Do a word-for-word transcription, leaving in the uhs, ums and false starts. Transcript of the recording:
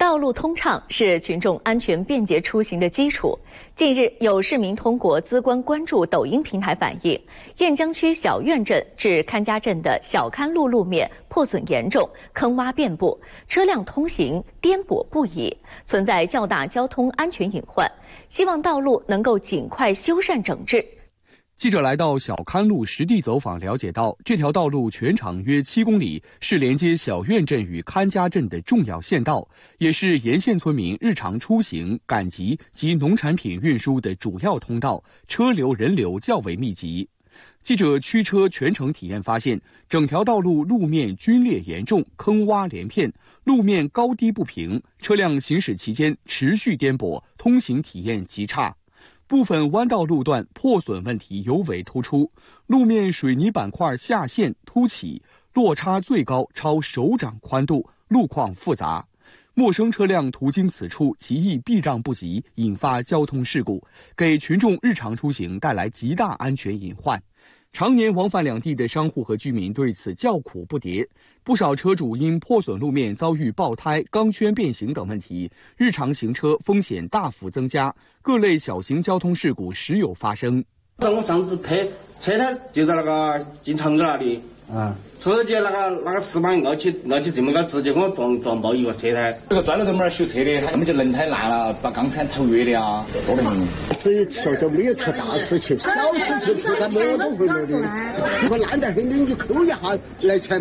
道路通畅是群众安全便捷出行的基础。近日，有市民通过资官关注抖音平台反映，雁江区小院镇至看家镇的小勘路路面破损严重，坑洼遍布，车辆通行颠簸不已，存在较大交通安全隐患。希望道路能够尽快修缮整治。 记者来到小勘路实地走访，了解到这条道路全长约七公里，是连接小院镇与看家镇的重要县道，也是沿线村民日常出行、赶集及农产品运输的主要通道，车流人流较为密集。记者驱车全程体验发现，整条道路路面龟裂严重，坑洼连片，路面高低不平，车辆行驶期间持续颠簸，通行体验极差。部分弯道路段破损问题尤为突出，路面水泥板块下陷凸起，落差最高超手掌宽度，路况复杂。陌生车辆途经此处极易避让不及，引发交通事故，给群众日常出行带来极大安全隐患。常年往返两地的商户和居民对此叫苦不迭，不少车主因破损路面遭遇爆胎、钢圈变形等问题，日常行车风险大幅增加，各类小型交通事故时有发生。 我上次推车胎就在那个进厂子那里，啊，直接那个那个石板拗起拗起这么高，直接给我撞撞爆一个车胎。 这个专门在我们那儿修车的，他们就轮胎烂了，把钢圈头越的啊，多得很。 这说就没有出大事情，小事情出他没都会有的，如果烂得很的，你抠一下来全